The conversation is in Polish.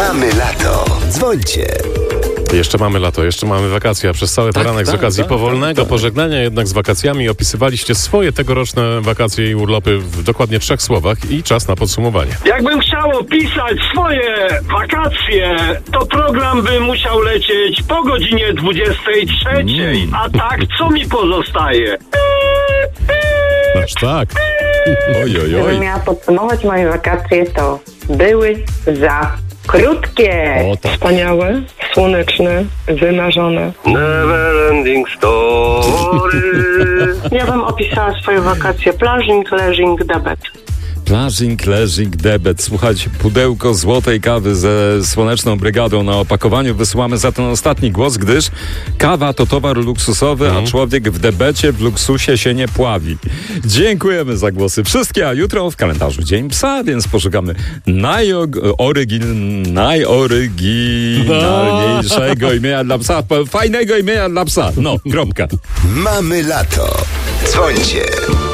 Mamy lato. Dzwońcie. Jeszcze mamy lato, jeszcze mamy wakacje, a przez cały poranek z okazji powolnego pożegnania jednak z wakacjami opisywaliście swoje tegoroczne wakacje i urlopy w dokładnie 3 słowach i czas na podsumowanie. Jakbym chciał opisać swoje wakacje, to program by musiał lecieć po godzinie 23. A tak, co mi pozostaje? Aż tak. Gdybym miała podsumować moje wakacje, to były za krótkie. O, tak. Wspaniałe, słoneczne, wymarzone. Never ending story. Ja bym opisała swoje wakacje plażing, leżing, debet. Plażing, leżing, debet. Słuchajcie, pudełko złotej kawy ze Słoneczną Brygadą na opakowaniu wysyłamy za ten ostatni głos, gdyż kawa to towar luksusowy, a człowiek w debecie, w luksusie się nie pławi. Dziękujemy za głosy wszystkie, a jutro w kalendarzu Dzień Psa, więc poszukamy najoryginalniejszego imienia dla psa, fajnego imienia dla psa. No, kropka. Mamy lato. Dzwońcie.